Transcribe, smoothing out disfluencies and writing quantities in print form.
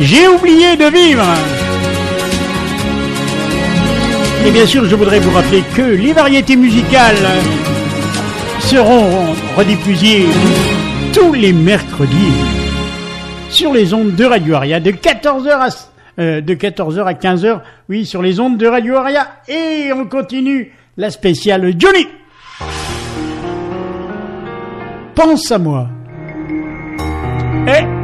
J'ai oublié de vivre. Et bien sûr, je voudrais vous rappeler que les variétés musicales seront rediffusées tous les mercredis sur les ondes de Radio Aria de 14h à 15h, oui, sur les ondes de Radio Aria. Et on continue la spéciale Johnny. Pense à moi. Et